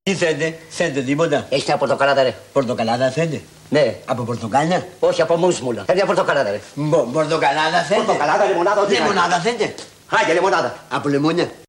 Τι θέλετε, θέλετε τίποτα? Έχεις μια πορτοκαλάδα, ρε. Πορτοκαλάδα θέλετε? Ναι. Από πορτοκάλια? Όχι, από μουσμούλα. Θέλει μια πορτοκαλάδα, ρε. Πορτοκαλάδα θέλετε? Πορτοκαλάδα, λεμονάδα, ό,τι Λεμονάδα θέλετε? Άγια, λεμονάδα. Από λεμόνια?